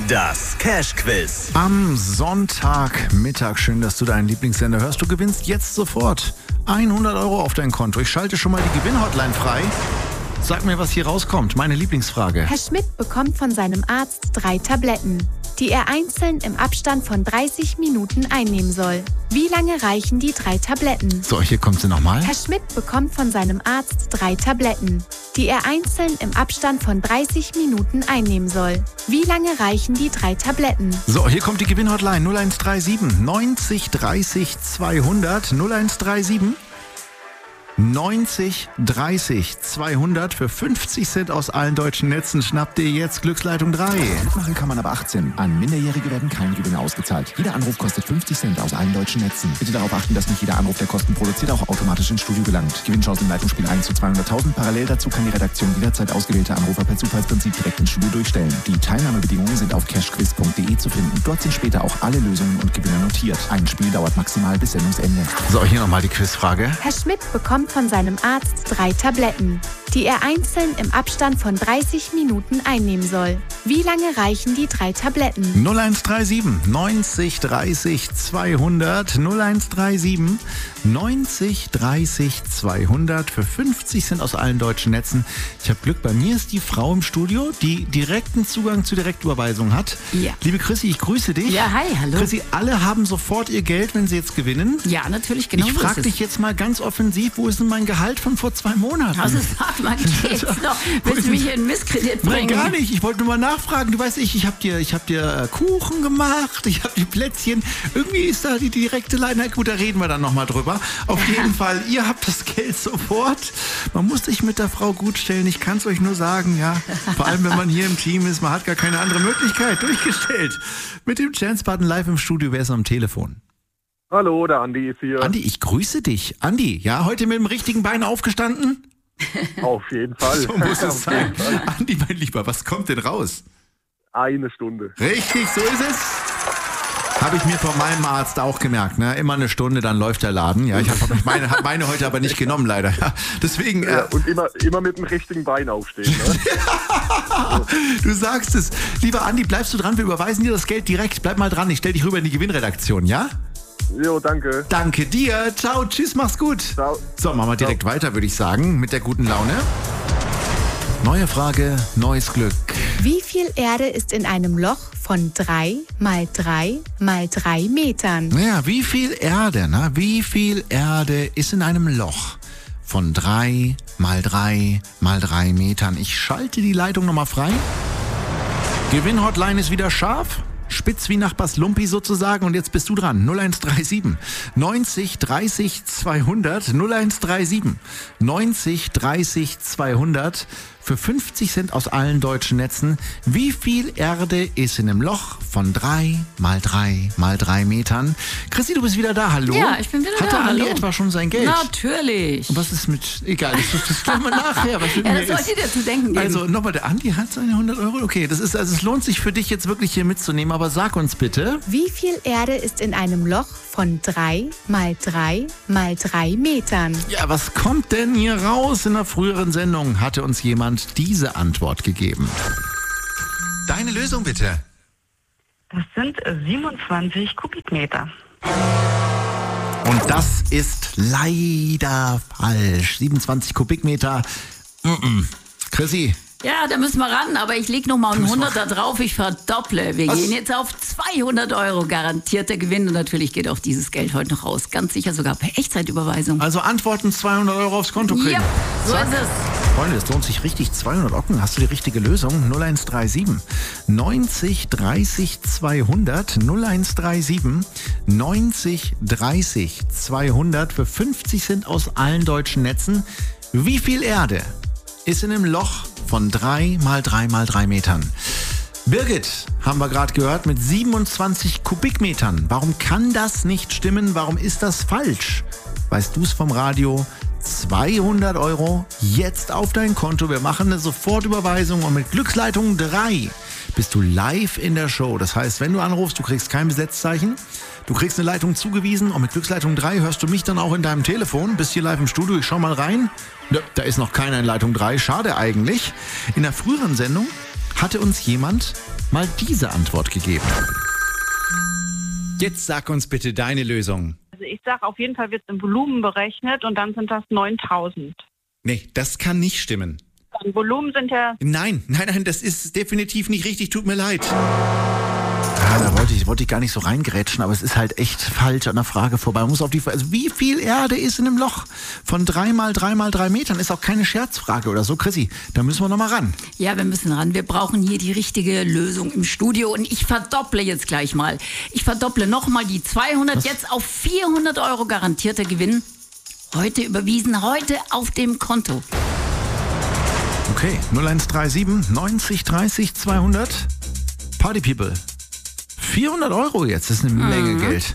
Das Cash-Quiz. Am Sonntagmittag, schön, dass du deinen Lieblingssender hörst. Du gewinnst jetzt sofort 100 Euro auf dein Konto. Ich schalte schon mal die Gewinnhotline frei. Sag mir, was hier rauskommt. Meine Lieblingsfrage. Herr Schmidt bekommt von seinem Arzt 3 Tabletten, die er einzeln im Abstand von 30 Minuten einnehmen soll. Wie lange reichen die 3 Tabletten? So, hier kommt sie nochmal. Herr Schmidt bekommt von seinem Arzt 3 Tabletten, die er einzeln im Abstand von 30 Minuten einnehmen soll. Wie lange reichen die 3 Tabletten? So, hier kommt die Gewinnhotline 0137 90 30 200 0137 90 30 200 für 50 Cent aus allen deutschen Netzen. Schnapp dir jetzt Glücksleitung 3. Mitmachen kann man ab 18. An Minderjährige werden keine Gewinne ausgezahlt. Jeder Anruf kostet 50 Cent aus allen deutschen Netzen. Bitte darauf achten, dass nicht jeder Anruf, der Kosten produziert, auch automatisch ins Studio gelangt. Gewinnchancen im Leitungsspiel 1 zu 200.000. Parallel dazu kann die Redaktion jederzeit ausgewählte Anrufer per Zufallsprinzip direkt ins Studio durchstellen. Die Teilnahmebedingungen sind auf cashquiz.de zu finden. Dort sind später auch alle Lösungen und Gewinner notiert. Ein Spiel dauert maximal bis Sendungsende. So, hier nochmal die Quizfrage. Herr Schmidt bekommt von seinem Arzt 3 Tabletten, die er einzeln im Abstand von 30 Minuten einnehmen soll. Wie lange reichen die 3 Tabletten? 0137 90 30 200 0137 90 30 200 für 50 Cent aus allen deutschen Netzen. Ich habe Glück, bei mir ist die Frau im Studio, die direkten Zugang zur Direktüberweisung hat. Ja. Liebe Chrissy, ich grüße dich. Ja, hi, hallo. Chrissy, alle haben sofort ihr Geld, wenn sie jetzt gewinnen. Ja, natürlich, genau. Ich frage dich jetzt mal ganz offensiv, wo ist denn mein Gehalt von vor 2 Monaten? Also sag mal, geht's noch? Willst du mich in Misskredit bringen? Nein, gar nicht. Ich wollte nur mal nachfragen. Du weißt, ich hab dir Kuchen gemacht, ich habe die Plätzchen. Irgendwie ist da die direkte Leine. Gut, da reden wir dann nochmal drüber. Auf jeden Fall, ihr habt das Geld sofort. Man muss sich mit der Frau gut stellen. Ich kann es euch nur sagen, ja. Vor allem, wenn man hier im Team ist, man hat gar keine andere Möglichkeit. Durchgestellt. Mit dem Chance-Button live im Studio. Wer ist am Telefon? Hallo, der Andi ist hier. Andi, ich grüße dich. Andi, ja, heute mit dem richtigen Bein aufgestanden? Auf jeden Fall. So muss es sein. Andi, mein Lieber, was kommt denn raus? 1 Stunde. Richtig, so ist es. Habe ich mir von meinem Arzt auch gemerkt. Ne? Immer 1 Stunde, dann läuft der Laden. Ja, ich habe meine heute aber nicht genommen, leider. Ja, deswegen. Ja, und immer mit dem richtigen Bein aufstehen. Ne? Du sagst es. Lieber Andi, bleibst du dran? Wir überweisen dir das Geld direkt. Bleib mal dran. Ich stelle dich rüber in die Gewinnredaktion, ja? Jo, danke. Danke dir. Ciao, tschüss, mach's gut. Ciao. So, machen wir direkt weiter, würde ich sagen, mit der guten Laune. Neue Frage, neues Glück. Wie viel Erde ist in einem Loch von 3 mal 3 mal 3 Metern? Naja, wie viel Erde, ne? Wie viel Erde ist in einem Loch von 3 mal 3 mal 3 Metern? Ich schalte die Leitung nochmal frei. Gewinnhotline ist wieder scharf. Spitz wie Nachbars Lumpi sozusagen. Und jetzt bist du dran. 0137 90 30 200 0137 90 30 200 für 50 Cent aus allen deutschen Netzen. Wie viel Erde ist in einem Loch von 3 mal 3 mal 3 Metern? Chrissy, du bist wieder da. Hallo? Ja, ich bin wieder Hat da. der Andi Hallo. etwa schon sein Geld? Natürlich. Und was ist mit... Egal, das klären wir nachher. Was mit Ja, mir das ist. sollte dir zu denken geben. Also nochmal, der Andi hat seine 100 Euro. Okay, es lohnt sich für dich jetzt wirklich hier mitzunehmen. Aber sag uns bitte... Wie viel Erde ist in einem Loch von 3 mal 3 mal 3 Metern? Ja, was kommt denn hier raus? In einer früheren Sendung hatte uns jemand diese Antwort gegeben. Deine Lösung bitte. Das sind 27 Kubikmeter. Und das ist leider falsch. 27 Kubikmeter. Chrissy. Ja, da müssen wir ran, aber ich leg noch mal einen 100er drauf, ich verdopple. Wir gehen jetzt auf 200 Euro garantierter Gewinn und natürlich geht auch dieses Geld heute noch raus. Ganz sicher sogar per Echtzeitüberweisung. Also Antworten 200 Euro aufs Konto kriegen. Ja, so ist es. Freunde, es lohnt sich richtig. 200 Ocken. Hast du die richtige Lösung? 0137 90 30 200 0137 90 30 200 für 50 Cent aus allen deutschen Netzen. Wie viel Erde ist in einem Loch von 3 mal 3 mal 3 Metern? Birgit, haben wir gerade gehört, mit 27 Kubikmetern. Warum kann das nicht stimmen? Warum ist das falsch? Weißt du es vom Radio? 200 Euro jetzt auf dein Konto. Wir machen eine Sofortüberweisung und mit Glücksleitung 3 bist du live in der Show. Das heißt, wenn du anrufst, du kriegst kein Besetzzeichen. Du kriegst eine Leitung zugewiesen und mit Glücksleitung 3 hörst du mich dann auch in deinem Telefon. Bist hier live im Studio, ich schau mal rein. Nö, da ist noch keiner in Leitung 3, schade eigentlich. In der früheren Sendung hatte uns jemand mal diese Antwort gegeben. Jetzt sag uns bitte deine Lösung. Also ich sage, auf jeden Fall wird es im Volumen berechnet und dann sind das 9.000. Nee, das kann nicht stimmen. Dann Volumen sind ja... Nein, das ist definitiv nicht richtig, tut mir leid. Ja, da wollte ich gar nicht so reingrätschen, aber es ist halt echt falsch an der Frage vorbei. Man muss auf die Frage, also wie viel Erde ist in einem Loch von 3 mal 3 mal 3 Metern? Ist auch keine Scherzfrage oder so, Chrissy. Da müssen wir nochmal ran. Ja, wir müssen ran. Wir brauchen hier die richtige Lösung im Studio und ich verdopple jetzt gleich mal. Ich verdopple nochmal die 200, jetzt auf 400 Euro garantierter Gewinn. Heute überwiesen, heute auf dem Konto. Okay, 0137 90 30 200. Party People. 400 Euro jetzt, das ist eine Menge Geld.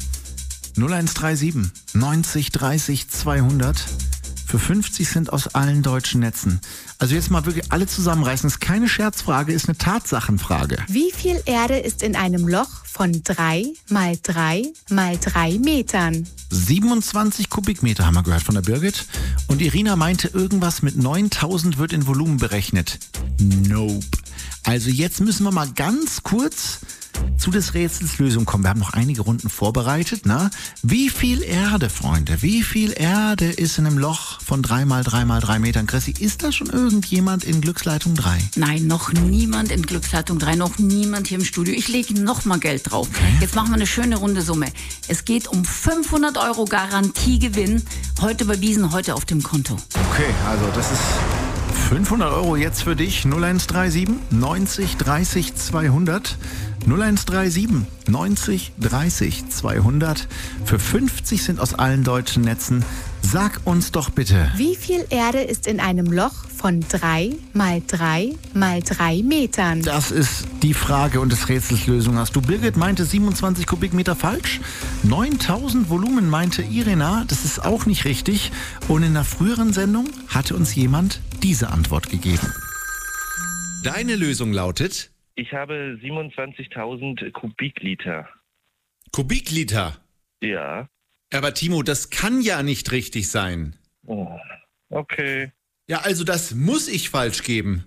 0137 90 30 200 für 50 Cent aus allen deutschen Netzen. Also jetzt mal wirklich alle zusammenreißen. Das ist keine Scherzfrage, ist eine Tatsachenfrage. Wie viel Erde ist in einem Loch von 3 mal 3 mal 3 Metern? 27 Kubikmeter haben wir gehört von der Birgit. Und Irina meinte, irgendwas mit 9000 wird in Volumen berechnet. Nope. Also jetzt müssen wir mal ganz kurz zu des Rätsels Lösung kommen. Wir haben noch einige Runden vorbereitet. Na? Wie viel Erde, Freunde, wie viel Erde ist in einem Loch von 3 mal 3 mal 3 Metern? Chrissy, ist da schon irgendjemand in Glücksleitung 3? Nein, noch niemand in Glücksleitung 3, noch niemand hier im Studio. Ich lege noch mal Geld drauf. Okay. Jetzt machen wir eine schöne runde Summe. Es geht um 500 Euro Garantiegewinn. Heute überwiesen, heute auf dem Konto. Okay, also das ist 500 Euro jetzt für dich. 0137 90 30 200. 0137 90 30 200 für 50 Cent aus allen deutschen Netzen. Sag uns doch bitte. Wie viel Erde ist in einem Loch von 3 mal 3 mal 3 Metern? Das ist die Frage und des Rätsels Lösung. Hast du Birgit meinte 27 Kubikmeter falsch? 9000 Volumen meinte Irina. Das ist auch nicht richtig. Und in einer früheren Sendung hatte uns jemand diese Antwort gegeben. Deine Lösung lautet... Ich habe 27.000 Kubikliter. Kubikliter? Ja. Aber Timo, das kann ja nicht richtig sein. Oh, okay. Ja, also das muss ich falsch geben.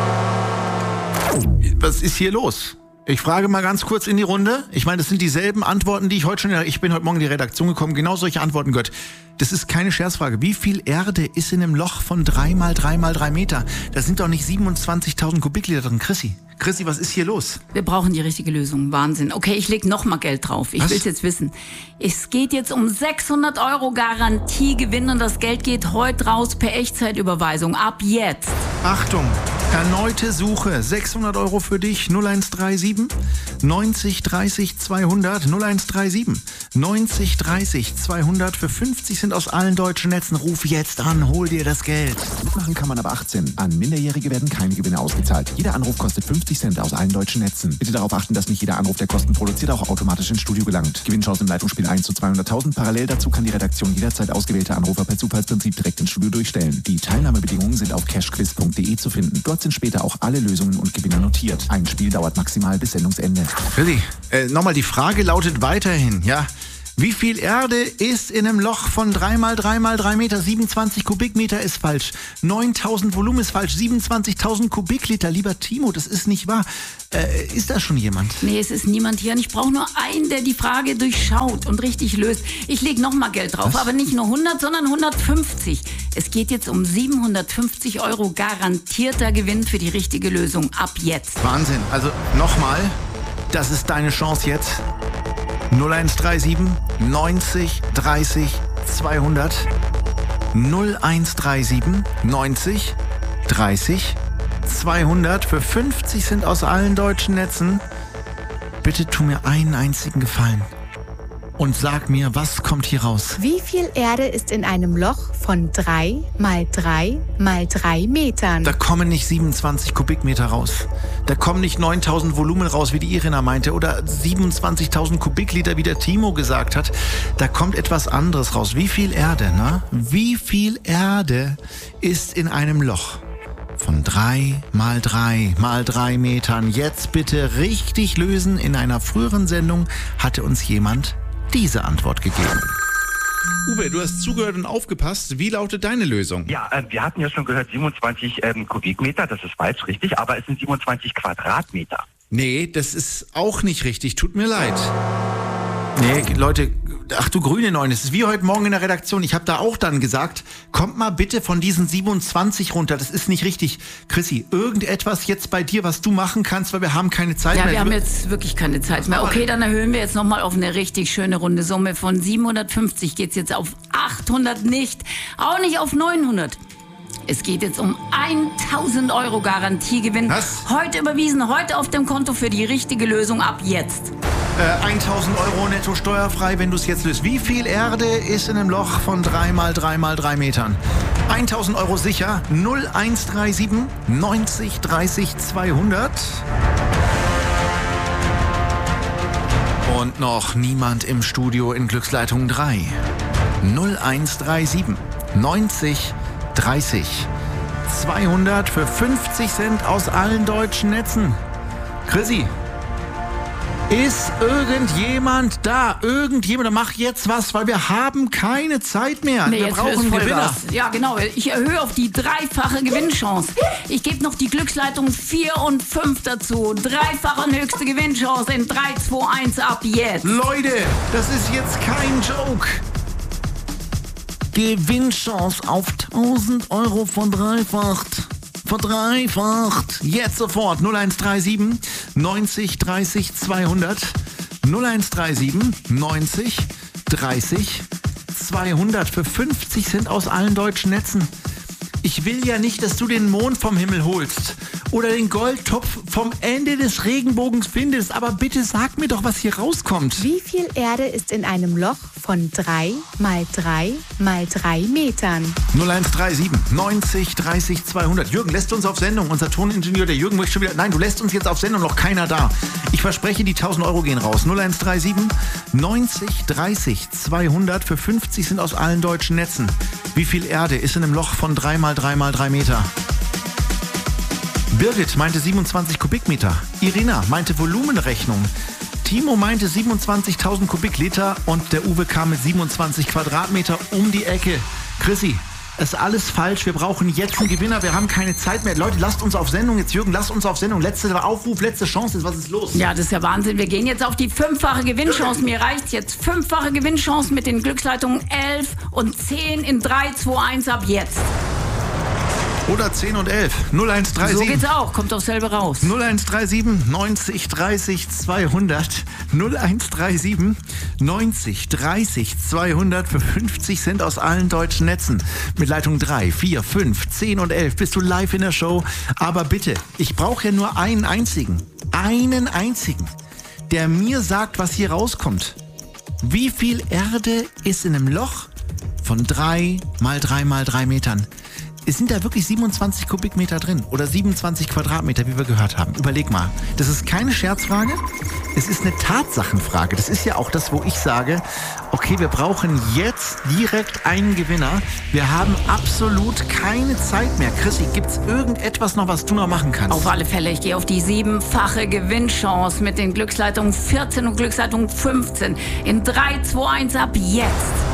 Was ist hier los? Ich frage mal ganz kurz in die Runde. Ich meine, das sind dieselben Antworten, die ich heute schon... Ich bin heute Morgen in die Redaktion gekommen, genau solche Antworten gehört. Das ist keine Scherzfrage. Wie viel Erde ist in einem Loch von 3 mal 3 mal 3 Meter? Da sind doch nicht 27.000 Kubikliter drin. Chrissy, was ist hier los? Wir brauchen die richtige Lösung. Wahnsinn. Okay, ich lege noch mal Geld drauf. Ich will es jetzt wissen. Es geht jetzt um 600 Euro Garantiegewinn und das Geld geht heute raus per Echtzeitüberweisung. Ab jetzt. Achtung, erneute Suche. 600 Euro für dich. 0137 90 30 200. 0137 90 30 200 für 50 Cent aus allen deutschen Netzen. Ruf jetzt an, hol dir das Geld. Mitmachen kann man ab 18. An Minderjährige werden keine Gewinne ausgezahlt. Jeder Anruf kostet 50 Cent aus allen deutschen Netzen. Bitte darauf achten, dass nicht jeder Anruf, der Kosten produziert, auch automatisch ins Studio gelangt. Gewinnchance im Leitungsspiel 1 zu 200.000. Parallel dazu kann die Redaktion jederzeit ausgewählte Anrufer per Zufallsprinzip direkt ins Studio durchstellen. Die Teilnahmebedingungen sind auf cashquiz.de zu finden. Dort sind später auch alle Lösungen und Gewinner notiert. Ein Spiel dauert maximal bis Sendungsende. Willi, nochmal, die Frage lautet weiterhin, ja. Wie viel Erde ist in einem Loch von 3 mal 3 mal 3 Meter? 27 Kubikmeter ist falsch. 9000 Volumen ist falsch. 27.000 Kubikliter. Lieber Timo, das ist nicht wahr. Ist da schon jemand? Nee, es ist niemand hier und ich brauche nur einen, der die Frage durchschaut und richtig löst. Ich lege noch mal Geld drauf, aber nicht nur 100, sondern 150. Es geht jetzt um 750 Euro garantierter Gewinn für die richtige Lösung. Ab jetzt. Wahnsinn. Also nochmal, das ist deine Chance jetzt. 0137 90 30 200. 0137 90 30 200 für 50 Cent aus allen deutschen Netzen. Bitte tu mir einen einzigen Gefallen und sag mir, was kommt hier raus? Wie viel Erde ist in einem Loch von 3 mal 3 mal 3 Metern? Da kommen nicht 27 Kubikmeter raus. Da kommen nicht 9000 Volumen raus, wie die Irina meinte, oder 27.000 Kubikliter, wie der Timo gesagt hat. Da kommt etwas anderes raus. Wie viel Erde, ne? Wie viel Erde ist in einem Loch von 3 mal 3 mal 3 Metern? Jetzt bitte richtig lösen. In einer früheren Sendung hatte uns jemand diese Antwort gegeben. Uwe, du hast zugehört und aufgepasst. Wie lautet deine Lösung? Ja, wir hatten ja schon gehört 27 Kubikmeter, das ist falsch, richtig, aber es sind 27 Quadratmeter. Nee, das ist auch nicht richtig. Tut mir leid. Nee, Leute, ach du grüne Neune, es ist wie heute Morgen in der Redaktion. Ich habe da auch dann gesagt, kommt mal bitte von diesen 27 runter. Das ist nicht richtig. Chrissy, irgendetwas jetzt bei dir, was du machen kannst, weil wir haben keine Zeit mehr. Ja, wir haben jetzt wirklich keine Zeit mehr. Okay, dann erhöhen wir jetzt nochmal auf eine richtig schöne runde Summe. Von 750 geht's jetzt auf 800 nicht. Auch nicht auf 900. Es geht jetzt um 1.000 Euro Garantiegewinn. Was? Heute überwiesen, heute auf dem Konto für die richtige Lösung ab jetzt. 1.000 Euro netto steuerfrei, wenn du es jetzt löst. Wie viel Erde ist in einem Loch von 3 mal 3 mal 3 Metern? 1.000 Euro sicher. 0137 90 30 200. Und noch niemand im Studio in Glücksleitung 3. 0137 90 30 200 für 50 Cent aus allen deutschen Netzen. Chrissy, ist irgendjemand da? Irgendjemand, mach jetzt was, weil wir haben keine Zeit mehr. Nee, wir brauchen einen Gewinner. Ja, genau. Ich erhöhe auf die dreifache Gewinnchance. Ich gebe noch die Glücksleitung 4 und 5 dazu. Dreifache höchste Gewinnchance in 3, 2, 1 ab jetzt. Leute, das ist jetzt kein Joke. Gewinnchance auf 1.000 Euro verdreifacht. Verdreifacht. Jetzt sofort 0137 90 30 200. 0137 90 30 200 für 50 Cent aus allen deutschen Netzen. Ich will ja nicht, dass du den Mond vom Himmel holst oder den Goldtopf vom Ende des Regenbogens findest, aber bitte sag mir doch, was hier rauskommt. Wie viel Erde ist in einem Loch von 3 mal 3 mal 3 Metern? 0137 90 30 200. Jürgen, lässt uns auf Sendung. Unser Toningenieur, der Jürgen, möchte schon wieder... Nein, du lässt uns jetzt auf Sendung, noch keiner da. Ich verspreche, die 1.000 Euro gehen raus. 0137 90 30 200 für 50 sind aus allen deutschen Netzen. Wie viel Erde ist in einem Loch von 3 mal 3 mal 3 Meter? Birgit meinte 27 Kubikmeter. Irina meinte Volumenrechnung. Timo meinte 27.000 Kubikliter und der Uwe kam mit 27 Quadratmeter um die Ecke. Chrissy, ist alles falsch. Wir brauchen jetzt einen Gewinner. Wir haben keine Zeit mehr. Leute, lasst uns auf Sendung jetzt. Jürgen, lasst uns auf Sendung. Letzter Aufruf, letzte Chance. Was ist los? Ja, das ist ja Wahnsinn. Wir gehen jetzt auf die 5-fache Gewinnchance. Mir reicht's jetzt. 5-fache Gewinnchance mit den Glücksleitungen 11 und 10 in 3, 2, 1 ab jetzt. Oder 10 und 11. 0137. So geht's auch. Kommt doch selber raus. 0137 90 30 200. 0137 90 30 200 für 50 Cent aus allen deutschen Netzen. Mit Leitung 3, 4, 5, 10 und 11 bist du live in der Show. Aber bitte, ich brauche ja nur einen einzigen, der mir sagt, was hier rauskommt. Wie viel Erde ist in einem Loch von 3 mal 3 mal 3 Metern? Sind da wirklich 27 Kubikmeter drin oder 27 Quadratmeter, wie wir gehört haben? Überleg mal. Das ist keine Scherzfrage, es ist eine Tatsachenfrage. Das ist ja auch das, wo ich sage, okay, wir brauchen jetzt direkt einen Gewinner. Wir haben absolut keine Zeit mehr. Chrissy, gibt's irgendetwas noch, was du noch machen kannst? Auf alle Fälle. Ich gehe auf die 7-fache Gewinnchance mit den Glücksleitungen 14 und Glücksleitung 15 in 3, 2, 1 ab jetzt.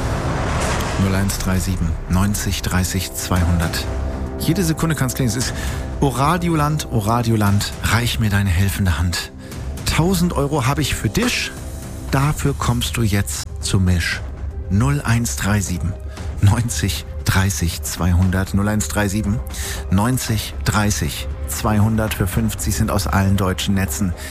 0137 90 30 200. Jede Sekunde kann es klingen. Es ist Oradioland, reich mir deine helfende Hand. 1.000 Euro habe ich für dich. Dafür kommst du jetzt zu Misch. 0137 90 30 200. 0137 90 30 200 für 50 sind aus allen deutschen Netzen.